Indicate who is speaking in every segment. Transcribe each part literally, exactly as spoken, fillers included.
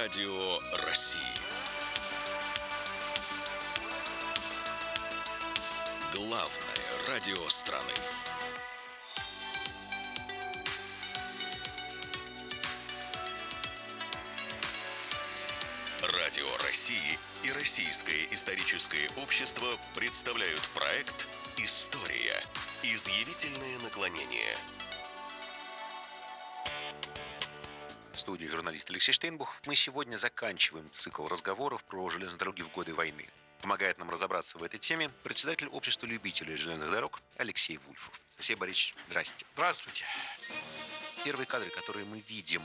Speaker 1: Радио России. Главное радио страны. Радио России и Российское историческое общество представляют проект «История. Изъявительное наклонение».
Speaker 2: В студии журналист Алексей Штейнбух. Мы сегодня заканчиваем цикл разговоров про железные дороги в годы войны. Помогает нам разобраться в этой теме председатель общества любителей железных дорог Алексей Вульфов. Алексей Борисович, здрасте.
Speaker 3: Здравствуйте.
Speaker 2: Первые кадры, которые мы видим,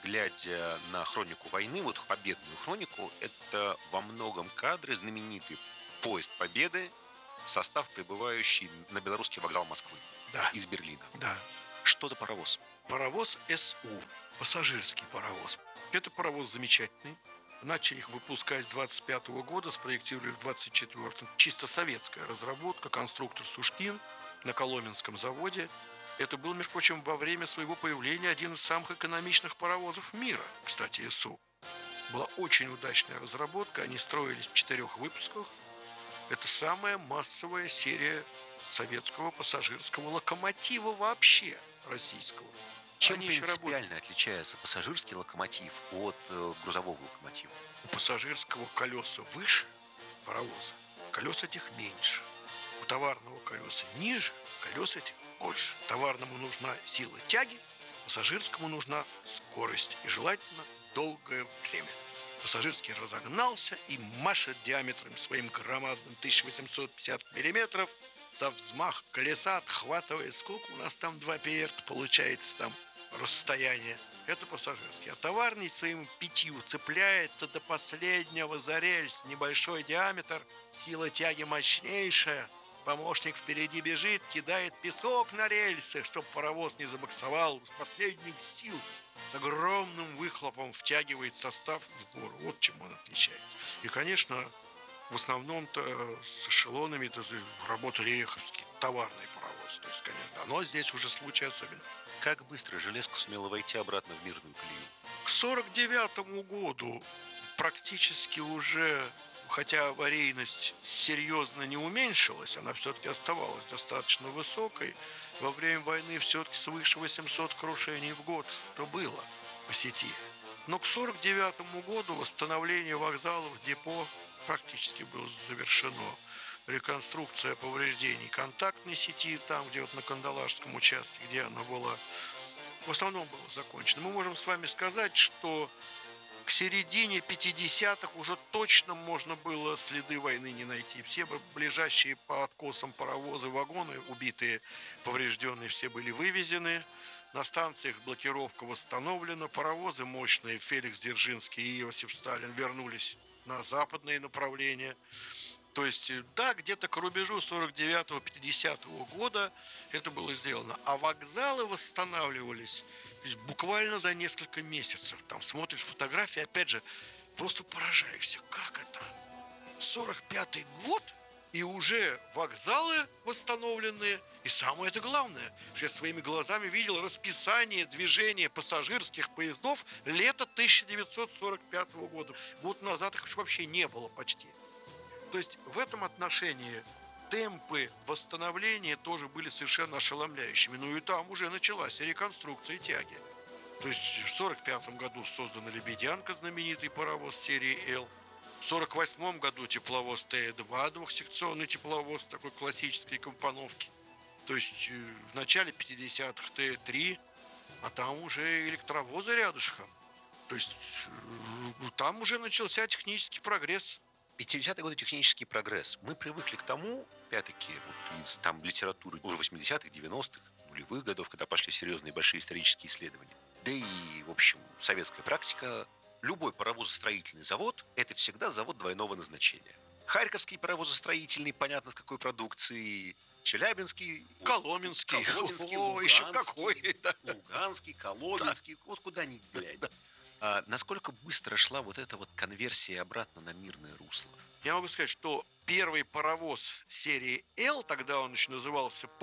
Speaker 2: глядя на хронику войны, вот победную хронику, это во многом кадры знаменитый поезд Победы, состав, прибывающий на белорусский вокзал Москвы,
Speaker 3: Да.
Speaker 2: из Берлина.
Speaker 3: Да.
Speaker 2: Что за паровоз?
Speaker 3: Паровоз СУ. Пассажирский паровоз. Это паровоз замечательный. Начали их выпускать с двадцать пятого года, спроектировали в двадцать четвёртом. Чисто советская разработка, конструктор Сушкин на Коломенском заводе. Это был, между прочим, во время своего появления один из самых экономичных паровозов мира, кстати, СУ. Была очень удачная разработка, они строились в четырех выпусках. Это самая массовая серия советского пассажирского локомотива вообще российского.
Speaker 2: Чем
Speaker 3: Они еще
Speaker 2: принципиально
Speaker 3: работают.
Speaker 2: отличается пассажирский локомотив от э, грузового локомотива?
Speaker 3: У пассажирского колеса выше паровоза, колес этих меньше. У товарного колеса ниже, колес этих больше. Товарному нужна сила тяги, пассажирскому нужна скорость и желательно долгое время. Пассажирский разогнался и машет диаметром своим громадным тысяча восемьсот пятьдесят миллиметров за взмах колеса, отхватывает, сколько у нас там два пиерта получается там расстояние. Это пассажирский. А товарный своим пятью цепляется до последнего за рельс. Небольшой диаметр, сила тяги мощнейшая. Помощник впереди бежит, кидает песок на рельсы, чтобы паровоз не забуксовал с последних сил. С огромным выхлопом втягивает состав в гору. Вот чем он отличается. И, конечно, в основном-то с эшелонами работали Леховский, товарный паровоз. То есть, конечно, но здесь уже случай особенный.
Speaker 2: Как быстро железка сумела войти обратно в мирную колею?
Speaker 3: К сорок девятому году практически уже, хотя аварийность серьезно не уменьшилась, она все-таки оставалась достаточно высокой, во время войны все-таки свыше восемьсот крушений в год то было по сети. Но к сорок девятому году восстановление вокзалов, депо практически было завершено. Реконструкция повреждений контактной сети, там, где вот на Кандалашском участке, где она была, в основном было закончено. Мы можем с вами сказать, что к середине пятидесятых уже точно можно было следы войны не найти. Все ближайшие по откосам паровозы, вагоны, убитые, поврежденные, все были вывезены. На станциях блокировка восстановлена. Паровозы мощные Феликс Дзержинский и Иосиф Сталин вернулись на западные направления. То есть, да, где-то к рубежу сорок девятого - пятидесятого года это было сделано. А вокзалы восстанавливались буквально за несколько месяцев. Там смотришь фотографии, опять же, просто поражаешься. Как это? сорок пятый год, и уже вокзалы восстановлены. И самое это главное, что я своими глазами видел расписание движения пассажирских поездов лета тысяча девятьсот сорок пятого года. Год назад их вообще не было почти. То есть в этом отношении темпы восстановления тоже были совершенно ошеломляющими. Ну и там уже началась реконструкция тяги. То есть в сорок пятом году создана Лебедянка, знаменитый паровоз серии «Л». В сорок восьмом году тепловоз Т два, двухсекционный тепловоз такой классической компоновки. То есть в начале пятидесятых Т три, а там уже электровозы рядышком. То есть там уже начался технический прогресс.
Speaker 2: пятидесятые годы технический прогресс. Мы привыкли к тому, опять-таки, вот из там литературы уже восьмидесятых, девяностых, нулевых годов, когда пошли серьезные большие исторические исследования. Да и, в общем, советская практика. Любой паровозостроительный завод – это всегда завод двойного назначения. Харьковский паровозостроительный, понятно, с какой продукцией. Челябинский,
Speaker 3: Коломенский,
Speaker 2: Коломенский,
Speaker 3: О,
Speaker 2: Луганский,
Speaker 3: еще какой, да.
Speaker 2: Луганский, Коломенский, вот куда ни глянь. А насколько быстро шла вот эта вот конверсия обратно на мирное русло?
Speaker 3: Я могу сказать, что первый паровоз серии «Л», тогда он еще назывался «П»,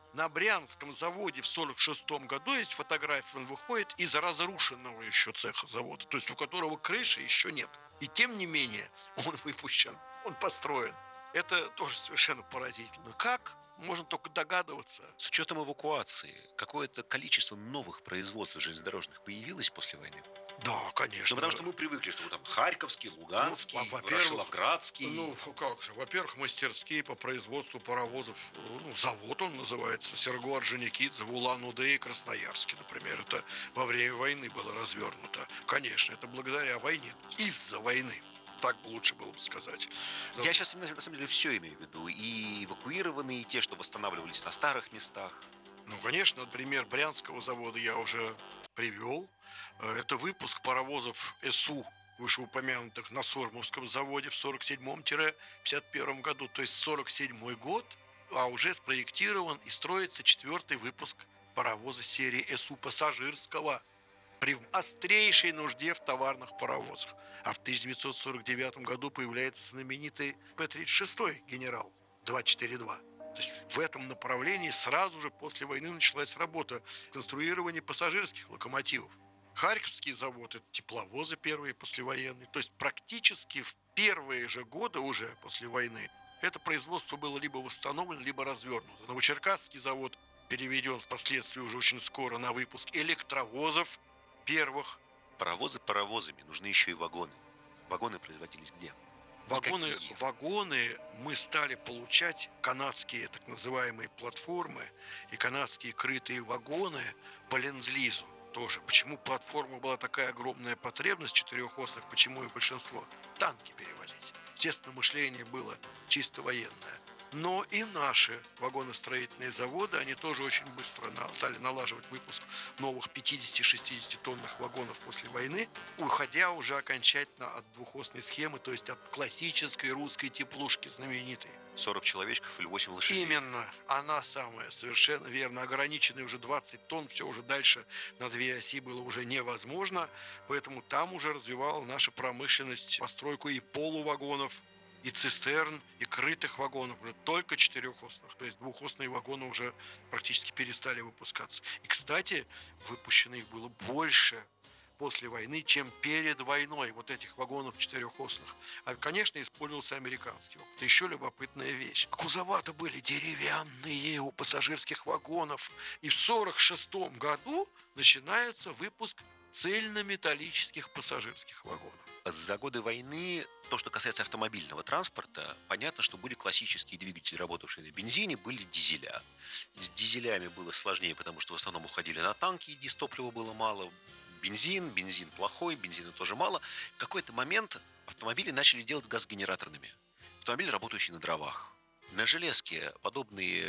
Speaker 3: на Брянском заводе в сорок шестом году есть фотография, он выходит из разрушенного еще цеха завода, то есть у которого крыши еще нет. И тем не менее он выпущен, он построен. Это тоже совершенно поразительно. Как? Можно только догадываться.
Speaker 2: С учетом эвакуации, какое-то количество новых производств железнодорожных появилось после войны?
Speaker 3: Да, конечно.
Speaker 2: Ну, потому что мы привыкли, что там Харьковский, Луганский,
Speaker 3: ну,
Speaker 2: Ворошиловградский.
Speaker 3: Ну, как же. Во-первых, мастерские по производству паровозов. Ну, завод он называется. Серго Орджоникидзе в Улан-Удэ и Красноярске, например. Это во время войны было развернуто. Конечно, это благодаря войне. Из-за войны. Так лучше было бы сказать.
Speaker 2: Я сейчас, на самом деле, все имею в виду. И эвакуированные, и те, что восстанавливались на старых местах.
Speaker 3: Ну, конечно, пример Брянского завода я уже привел. Это выпуск паровозов ЭСУ, вышеупомянутых на Сормовском заводе в сорок седьмом — пятьдесят первом году. То есть сорок седьмой год, а уже спроектирован и строится четвертый выпуск паровоза серии ЭСУ пассажирского при острейшей нужде в товарных паровозах. А в тысяча девятьсот сорок девятом году появляется знаменитый П тридцать шесть «Генерал» два четыре два. То есть в этом направлении сразу же после войны началась работа конструирования пассажирских локомотивов. Харьковский завод – это тепловозы первые послевоенные. То есть практически в первые же годы уже после войны это производство было либо восстановлено, либо развернуто. Новочеркасский завод переведен впоследствии уже очень скоро на выпуск электровозов первых.
Speaker 2: Паровозы паровозами, нужны еще и вагоны. Вагоны производились где?
Speaker 3: Вагоны, вагоны мы стали получать, канадские так называемые платформы и канадские крытые вагоны по ленд-лизу тоже. Почему платформа была такая огромная потребность четырехосных, почему и большинство танки перевозить. Естественно, мышление было чисто военное. Но и наши вагоностроительные заводы, они тоже очень быстро стали налаживать выпуск новых пятидесяти-шестидесятитонных вагонов после войны, уходя уже окончательно от двухосной схемы, то есть от классической русской теплушки знаменитой.
Speaker 2: сорок человечков или восемь лошадей.
Speaker 3: Именно, она самая, совершенно верно. Ограниченные уже двадцать тонн, все уже дальше на две оси было уже невозможно, поэтому там уже развивала наша промышленность постройку и полувагонов, и цистерн, и крытых вагонов, уже только четырехосных. То есть двухосные вагоны уже практически перестали выпускаться. И, кстати, выпущено их было больше после войны, чем перед войной, вот этих вагонов четырехосных. А, конечно, использовался американский опыт. Еще любопытная вещь. Кузова-то были деревянные у пассажирских вагонов. И в сорок шестом году начинается выпуск цельнометаллических пассажирских вагонов.
Speaker 2: За годы войны, то, что касается автомобильного транспорта, понятно, что были классические двигатели, работавшие на бензине, были дизеля. С дизелями было сложнее, потому что в основном уходили на танки, дистоплива было мало. Бензин, бензин плохой, бензина тоже мало. В какой-то момент автомобили начали делать газогенераторными. Автомобили, работающие на дровах. На железке подобные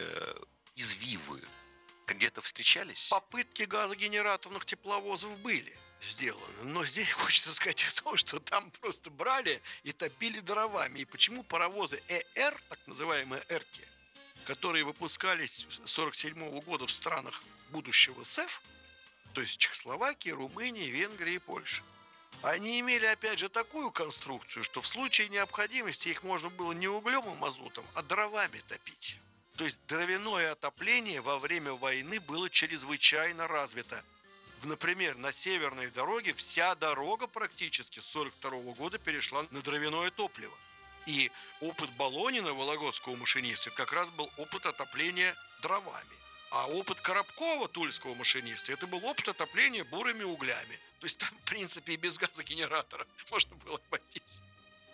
Speaker 2: извивы где-то встречались?
Speaker 3: Попытки газогенераторных тепловозов были сделаны. Но здесь хочется сказать о том, что там просто брали и топили дровами. И почему паровозы ЭР, так называемые эрки, которые выпускались с сорок седьмого года в странах будущего СЭФ, то есть Чехословакии, Румынии, Венгрии и Польши, они имели, опять же, такую конструкцию, что в случае необходимости их можно было не углем и мазутом, а дровами топить. То есть дровяное отопление во время войны было чрезвычайно развито. Например, на северной дороге вся дорога практически с сорок второго года перешла на дровяное топливо. И опыт Болонина, вологодского машиниста, как раз был опыт отопления дровами. А опыт Коробкова, тульского машиниста, это был опыт отопления бурыми углями. То есть там, в принципе, и без газогенератора можно было обойтись.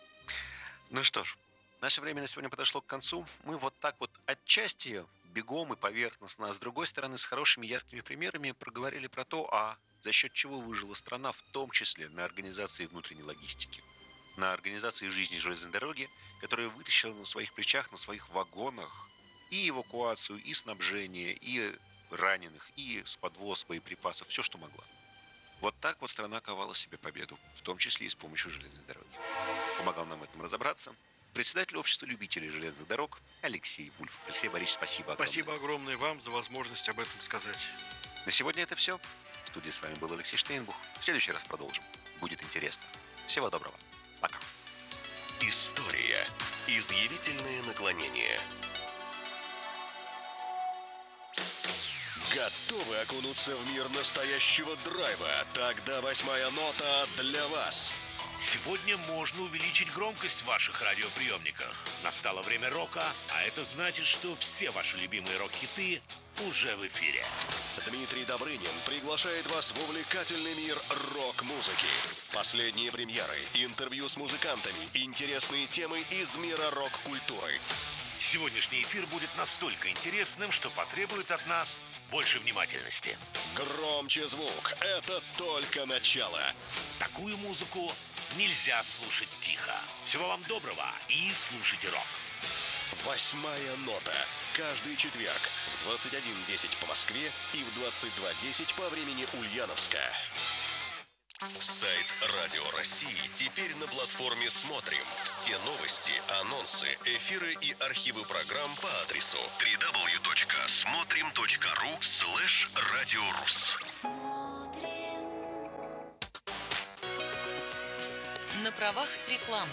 Speaker 2: Ну что ж, наше время на сегодня подошло к концу. Мы вот так вот отчасти бегом и поверхностно, а с другой стороны с хорошими яркими примерами проговорили про то, а за счет чего выжила страна, в том числе на организации внутренней логистики, на организации жизни железной дороги, которая вытащила на своих плечах, на своих вагонах и эвакуацию, и снабжение, и раненых, и с подвоз боеприпасов, все, что могла. Вот так вот страна ковала себе победу, в том числе и с помощью железной дороги. Помогал нам в этом разобраться председатель общества любителей железных дорог Алексей Вульф. Алексей Борисович, спасибо огромное.
Speaker 3: Спасибо огромное вам за возможность об этом сказать.
Speaker 2: На сегодня это все. В студии с вами был Алексей Штейнбух. В следующий раз продолжим. Будет интересно. Всего доброго. Пока.
Speaker 1: История. Изъявительные наклонения. Готовы окунуться в мир настоящего драйва? Тогда восьмая нота для вас.
Speaker 4: Сегодня можно увеличить громкость в ваших радиоприемниках. Настало время рока, а это значит, что все ваши любимые рок-хиты уже в эфире.
Speaker 1: Дмитрий Добрынин приглашает вас в увлекательный мир рок-музыки. Последние премьеры, интервью с музыкантами, интересные темы из мира рок-культуры.
Speaker 4: Сегодняшний эфир будет настолько интересным, что потребует от нас больше внимательности.
Speaker 1: Громче звук, это только начало.
Speaker 4: Такую музыку нельзя слушать тихо. Всего вам доброго и слушайте рок.
Speaker 1: Восьмая нота. Каждый четверг в двадцать один десять по Москве и в двадцать два десять по времени Ульяновска. Сайт Радио России теперь на платформе «Смотрим». Все новости, анонсы, эфиры и архивы программ по адресу дабл ю дабл ю дабл ю точка смотрим точка ру слэш радиорус.
Speaker 5: На правах рекламы.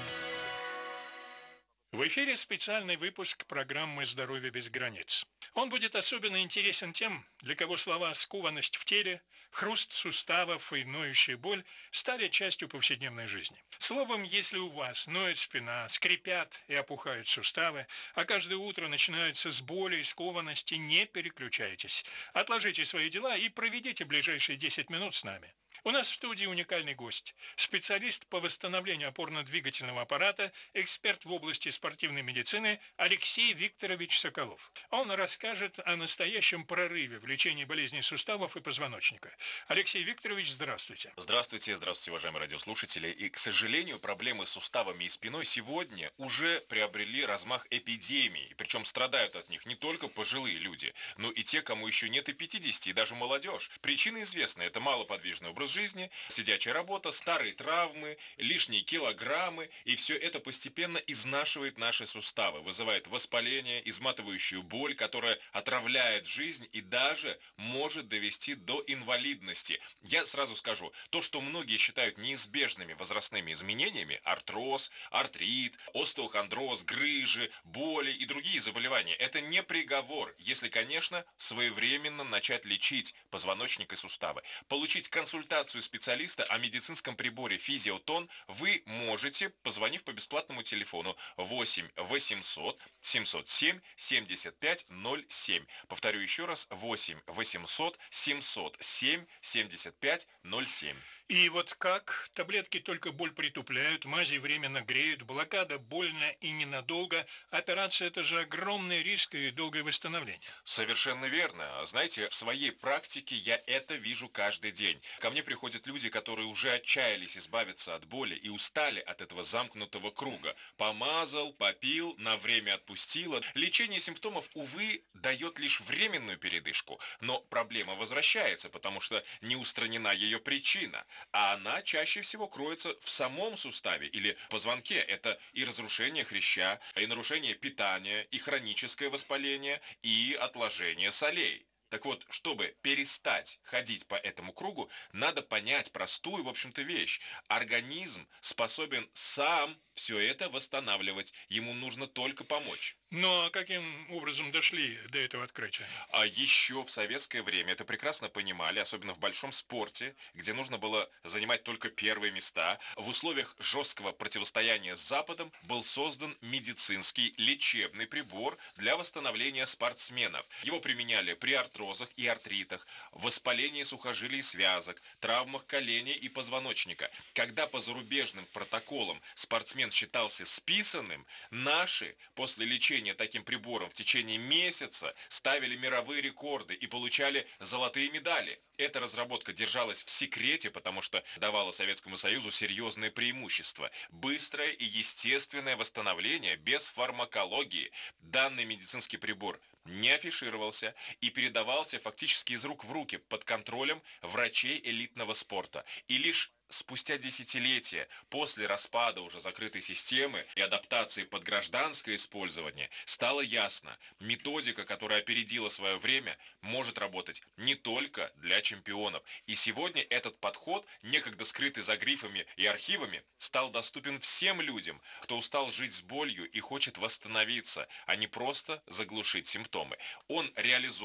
Speaker 6: В эфире специальный выпуск программы «Здоровье без границ». Он будет особенно интересен тем, для кого слова «скованность в теле», «хруст суставов» и «ноющая боль» стали частью повседневной жизни. Словом, если у вас ноет спина, скрипят и опухают суставы, а каждое утро начинаются с боли и скованности, не переключайтесь. Отложите свои дела и проведите ближайшие десять минут с нами. У нас в студии уникальный гость, специалист по восстановлению опорно-двигательного аппарата, эксперт в области спортивной медицины Алексей Викторович Соколов. Он расскажет о настоящем прорыве в лечении болезней суставов и позвоночника. Алексей Викторович, здравствуйте.
Speaker 7: Здравствуйте, здравствуйте, уважаемые радиослушатели. И, к сожалению, проблемы с суставами и спиной сегодня уже приобрели размах эпидемии. Причем страдают от них не только пожилые люди, но и те, кому еще нет и пятидесяти, и даже молодежь. Причины известны. Это малоподвижный образ жизни, сидячая работа, старые травмы, лишние килограммы, и все это постепенно изнашивает наши суставы, вызывает воспаление, изматывающую боль, которая отравляет жизнь и даже может довести до инвалидности. Я сразу скажу, то, что многие считают неизбежными возрастными изменениями, артроз, артрит, остеохондроз, грыжи, боли и другие заболевания, это не приговор, если, конечно, своевременно начать лечить позвоночник и суставы. Получить консультацию специалиста о медицинском приборе Физиотон вы можете, позвонив по бесплатному телефону восемь восемьсот семьсот семь семьдесят пять ноль семь. Повторю еще раз, восемь восемьсот семьсот семь семьдесят пять ноль семь.
Speaker 6: И вот как? Таблетки только боль притупляют, мази временно греют, блокада больно и ненадолго. Операция – это же огромный риск и долгое восстановление.
Speaker 7: Совершенно верно. Знаете, в своей практике я это вижу каждый день. Ко мне приходят люди, которые уже отчаялись избавиться от боли и устали от этого замкнутого круга. Помазал, попил, на время отпустило. Лечение симптомов, увы, дает лишь временную передышку. Но проблема возвращается, потому что не устранена ее причина. А она чаще всего кроется в самом суставе или позвонке. Это и разрушение хряща, и нарушение питания, и хроническое воспаление, и отложение солей. Так вот, чтобы перестать ходить по этому кругу, надо понять простую, в общем-то, вещь. Организм способен сам все это восстанавливать. Ему нужно только помочь.
Speaker 6: Но каким образом дошли до этого открытия?
Speaker 7: А еще в советское время это прекрасно понимали, особенно в большом спорте, где нужно было занимать только первые места. В условиях жесткого противостояния с Западом был создан медицинский лечебный прибор для восстановления спортсменов. Его применяли при артрозах и артритах, воспалении сухожилий и связок, травмах коленей и позвоночника. Когда по зарубежным протоколам спортсмен считался списанным, наши после лечения таким прибором в течение месяца ставили мировые рекорды и получали золотые медали. Эта разработка держалась в секрете, потому что давала Советскому Союзу серьезное преимущество. Быстрое и естественное восстановление без фармакологии. Данный медицинский прибор не афишировался и передавался фактически из рук в руки под контролем врачей элитного спорта. И лишь спустя десятилетия, после распада уже закрытой системы и адаптации под гражданское использование, стало ясно, методика, которая опередила свое время, может работать не только для чемпионов. И сегодня этот подход, некогда скрытый за грифами и архивами, стал доступен всем людям, кто устал жить с болью и хочет восстановиться, а не просто заглушить симптомы. Он реализован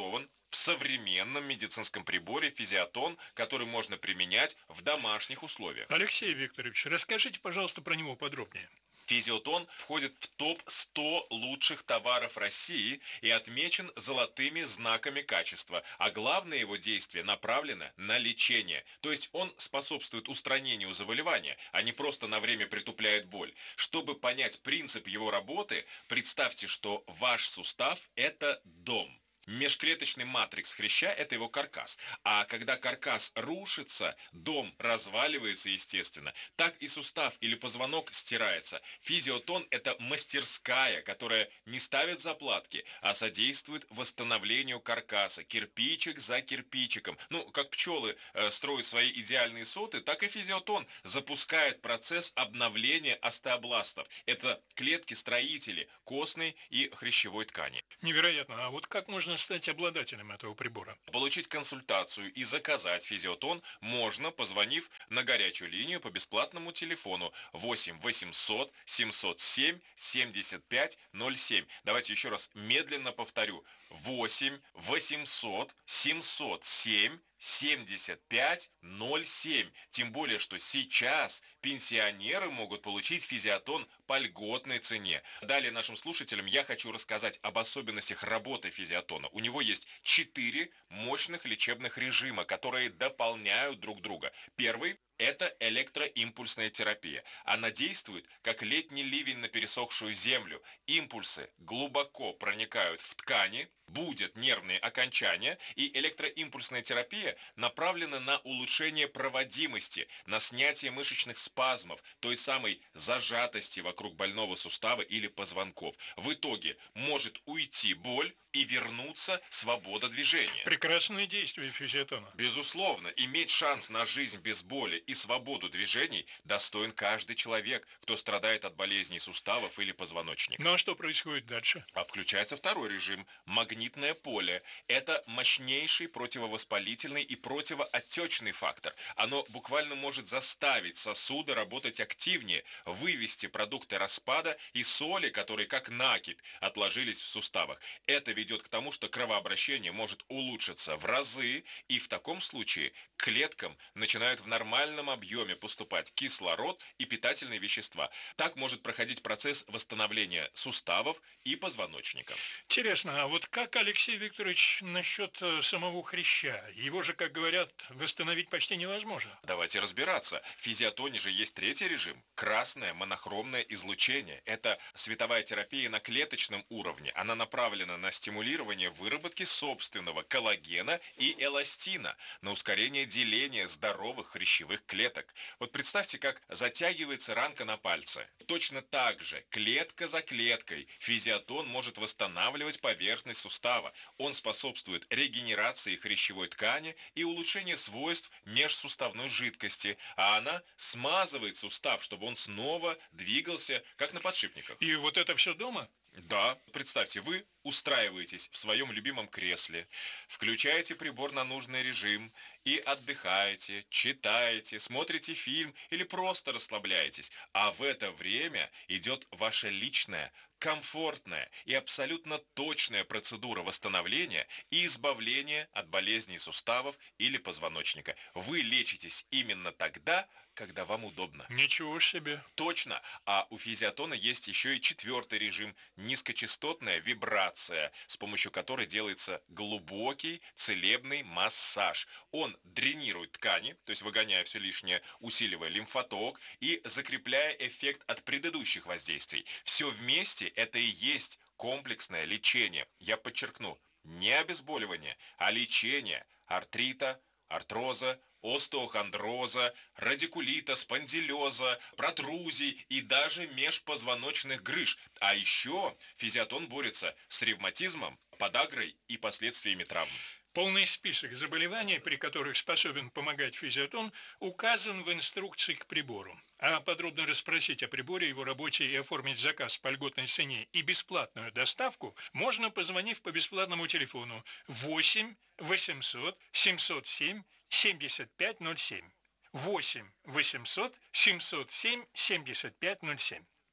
Speaker 7: в современном медицинском приборе физиотон, который можно применять в домашних условиях.
Speaker 6: Алексей Викторович, расскажите, пожалуйста, про него подробнее.
Speaker 7: Физиотон входит в топ сто лучших товаров России и отмечен золотыми знаками качества, а главное его действие направлено на лечение. То есть он способствует устранению заболевания, а не просто на время притупляет боль. Чтобы понять принцип его работы, представьте, что ваш сустав – это дом. Межклеточный матрикс хряща – это его каркас. А когда каркас рушится, дом разваливается, естественно. Так и сустав или позвонок стирается. Физиотон – это мастерская, которая не ставит заплатки, а содействует восстановлению каркаса, кирпичик за кирпичиком. Ну, как пчелы э, строят свои идеальные соты, так и физиотон запускает процесс обновления остеобластов. Это клетки-строители костной и хрящевой ткани.
Speaker 6: Невероятно. А вот как можно стать обладателем этого прибора?
Speaker 7: Получить консультацию и заказать физиотон можно, позвонив на горячую линию по бесплатному телефону восемь восемьсот семьсот семь семьдесят пять ноль семь. Давайте еще раз медленно повторю. восемь восемьсот семьсот семь семьдесят пять ноль семь. Тем более, что сейчас пенсионеры могут получить физиотон по льготной цене. Далее нашим слушателям я хочу рассказать об особенностях работы физиотона. У него есть четыре мощных лечебных режима, которые дополняют друг друга. Первый – это электроимпульсная терапия. Она действует, как летний ливень на пересохшую землю. Импульсы глубоко проникают в ткани, будят нервные окончания, и электроимпульсная терапия направлена на улучшение проводимости, на снятие мышечных спазмов, той самой зажатости вокруг больного сустава или позвонков. В итоге может уйти боль и вернуться свобода движения.
Speaker 6: Прекрасное действие физиотона.
Speaker 7: Безусловно, иметь шанс на жизнь без боли и свободу движений достоин каждый человек, кто страдает от болезней суставов или позвоночника.
Speaker 6: Ну а что происходит дальше?
Speaker 7: А включается второй режим – магнитное поле. Это мощнейший противовоспалительный и противоотечный фактор. Оно буквально может заставить сосуды работать активнее, вывести продукты распада и соли, которые как накипь отложились в суставах. Это ведет к тому, что кровообращение может улучшиться в разы, и в таком случае к клеткам начинают в нормальном объеме поступать кислород и питательные вещества. Так может проходить процесс восстановления суставов и позвоночника.
Speaker 6: Интересно, а вот как, Алексей Викторович, насчет самого хряща? Его же, как говорят, восстановить почти невозможно.
Speaker 7: Давайте разбираться. В физиотоне же есть третий режим – красное монохромное излучение. Это световая терапия на клеточном уровне. Она направлена на стимулирование выработки собственного коллагена и эластина, на ускорение деления здоровых хрящевых клеток. Вот представьте, как затягивается ранка на пальце. Точно так же, клетка за клеткой, физиотон может восстанавливать поверхность сустава. Он способствует регенерации хрящевой ткани и улучшению свойств межсуставной жидкости, а она смазывает сустав, чтобы он снова двигался, как на подшипниках.
Speaker 6: И вот это все дома?
Speaker 7: Да, представьте, вы устраиваетесь в своем любимом кресле, включаете прибор на нужный режим и отдыхаете, читаете, смотрите фильм или просто расслабляетесь, а в это время идет ваша личная, комфортная и абсолютно точная процедура восстановления и избавления от болезней суставов или позвоночника. Вы лечитесь именно тогда, когда вам удобно.
Speaker 6: Ничего себе.
Speaker 7: Точно. А у физиотона есть еще и четвертый режим – низкочастотная вибрация, с помощью которой делается глубокий целебный массаж. Он дренирует ткани, то есть выгоняя все лишнее, усиливая лимфоток и закрепляя эффект от предыдущих воздействий. Все вместе это и есть комплексное лечение. Я подчеркну, не обезболивание, а лечение артрита, артроза, остеохондроза, радикулита, спондилеза, протрузий и даже межпозвоночных грыж. А еще физиотон борется с ревматизмом, подагрой и последствиями травм.
Speaker 6: Полный список заболеваний, при которых способен помогать физиотон, указан в инструкции к прибору. А подробно расспросить о приборе, его работе и оформить заказ по льготной цене и бесплатную доставку можно, позвонив по бесплатному телефону восемь восемьсот семьсот семь семьдесят пять ноль семь. восемь восемьсот семьсот семь семьдесят пять ноль семь.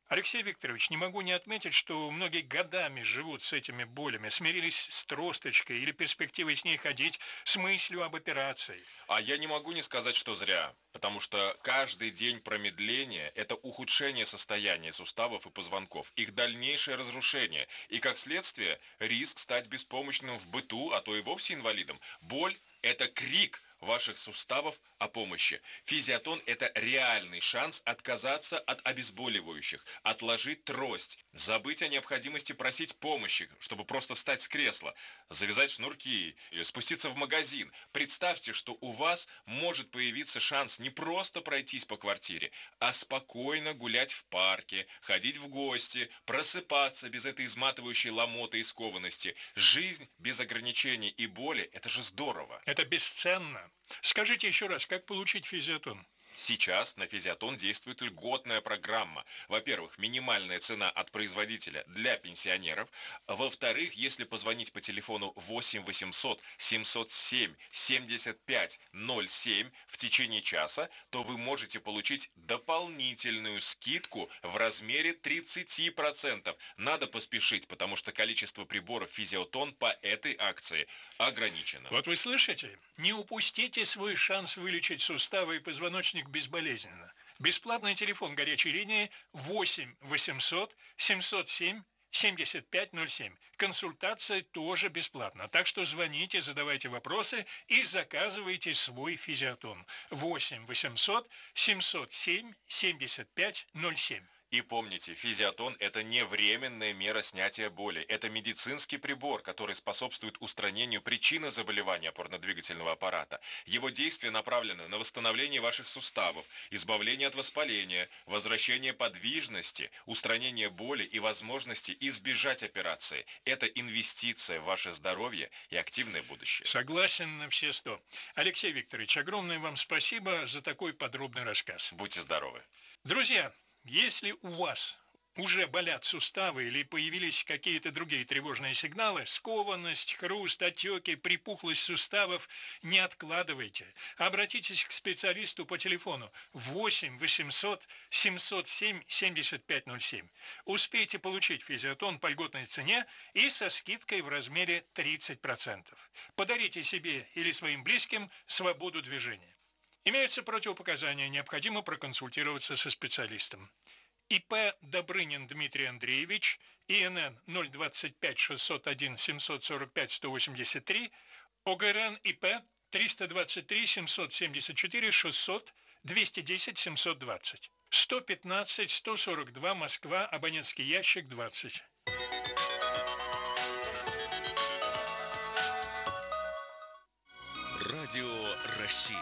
Speaker 6: Алексей Викторович, не могу не отметить, что многие годами живут с этими болями, смирились с тросточкой или перспективой с ней ходить, с мыслью об операции.
Speaker 7: А я не могу не сказать, что зря, потому что каждый день промедления – это ухудшение состояния суставов и позвонков, их дальнейшее разрушение и, как следствие, риск стать беспомощным в быту, а то и вовсе инвалидом. Боль – это крик ваших суставов о помощи. Физиотон – это реальный шанс отказаться от обезболивающих, отложить трость, забыть о необходимости просить помощи, чтобы просто встать с кресла, завязать шнурки или спуститься в магазин. Представьте, что у вас может появиться шанс не просто пройтись по квартире, а спокойно гулять в парке, ходить в гости, просыпаться без этой изматывающей ломоты и скованности. Жизнь без ограничений и боли – это же здорово.
Speaker 6: Это бесценно. Скажите еще раз, как получить физиотон?
Speaker 7: Сейчас на физиотон действует льготная программа. Во-первых, минимальная цена от производителя для пенсионеров. Во-вторых, если позвонить по телефону восемь восемьсот семьсот семь семьдесят пять ноль семь в течение часа, то вы можете получить дополнительную скидку в размере тридцать процентов. Надо поспешить, потому что количество приборов физиотон по этой акции ограничено.
Speaker 6: Вот вы слышите? Не упустите свой шанс вылечить суставы и позвоночник безболезненно. Бесплатный телефон горячей линии восемь восемьсот семьсот семь семьдесят пять ноль семь. Консультация тоже бесплатна. Так что звоните, задавайте вопросы и заказывайте свой физиотон. восемь восемьсот семьсот семь семьдесят пять ноль семь.
Speaker 7: И помните, физиотон – это не временная мера снятия боли. Это медицинский прибор, который способствует устранению причины заболевания опорно-двигательного аппарата. Его действие направлено на восстановление ваших суставов, избавление от воспаления, возвращение подвижности, устранение боли и возможности избежать операции. Это инвестиция в ваше здоровье и активное будущее.
Speaker 6: Согласен на все сто. Алексей Викторович, огромное вам спасибо за такой подробный рассказ.
Speaker 7: Будьте здоровы.
Speaker 6: Друзья, если у вас уже болят суставы или появились какие-то другие тревожные сигналы, скованность, хруст, отеки, припухлость суставов, не откладывайте. Обратитесь к специалисту по телефону восемь восемьсот семьсот семь семьдесят пять ноль семь. Успейте получить физиотон по льготной цене и со скидкой в размере тридцать процентов. Подарите себе или своим близким свободу движения. Имеются противопоказания, необходимо проконсультироваться со специалистом. ИП Добрынин Дмитрий Андреевич, ИНН ноль двадцать пять шестьсот один семьсот сорок пять сто восемьдесят три, ОГРН ИП триста двадцать три семьсот семьдесят четыре шестьсот двести десять семьсот двадцать, сто пятнадцать сто сорок два Москва, абонентский ящик двадцать.
Speaker 1: Радио России.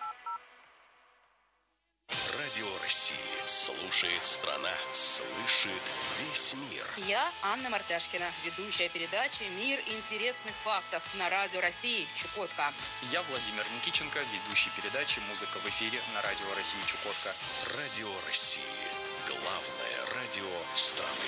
Speaker 1: Радио России. Слушает страна. Слышит весь мир.
Speaker 8: Я Анна Мартяшкина, ведущая передачи «Мир интересных фактов» на Радио России Чукотка.
Speaker 9: Я Владимир Никиченко, ведущий передачи «Музыка в эфире» на Радио России Чукотка.
Speaker 1: Радио России. Главное радио страны.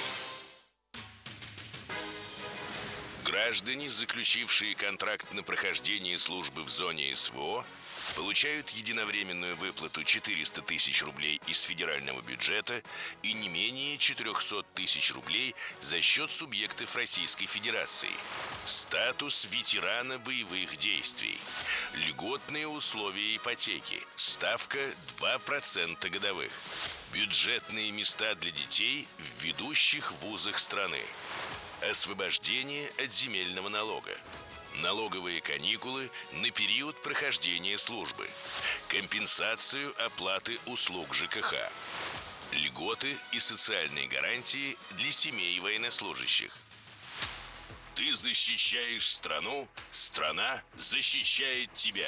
Speaker 1: Граждане, заключившие контракт на прохождение службы в зоне СВО, получают единовременную выплату четыреста тысяч рублей из федерального бюджета и не менее четыреста тысяч рублей за счет субъектов Российской Федерации. Статус ветерана боевых действий. Льготные условия ипотеки. Ставка два процента годовых. Бюджетные места для детей в ведущих вузах страны. Освобождение от земельного налога. Налоговые каникулы на период прохождения службы. Компенсацию оплаты услуг ЖКХ. Льготы и социальные гарантии для семей военнослужащих. Ты защищаешь страну, страна защищает тебя.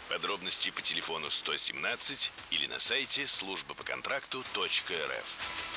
Speaker 1: Подробности по телефону сто семнадцать или на сайте служба по контракту точка эр эф.